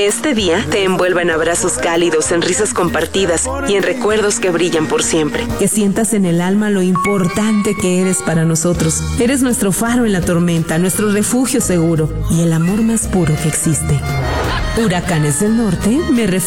este día te envuelva en abrazos cálidos, en risas compartidas y en recuerdos que brillan por siempre. Que sientas en el alma lo importante que eres para nosotros. Eres nuestro faro en la tormenta, nuestro refugio seguro y el amor más puro que existe. Huracanes del Norte me refiero